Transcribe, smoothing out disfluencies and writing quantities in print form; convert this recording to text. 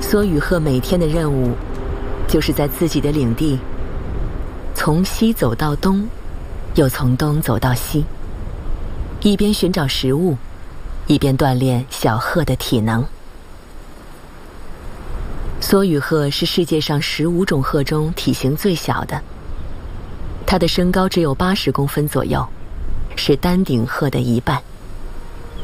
梭羽鹤每天的任务，就是在自己的领地，从西走到东，又从东走到西，一边寻找食物，一边锻炼小鹤的体能。梭羽鹤是世界上15种鹤中体型最小的，它的身高只有80公分左右，是丹顶鹤的1半。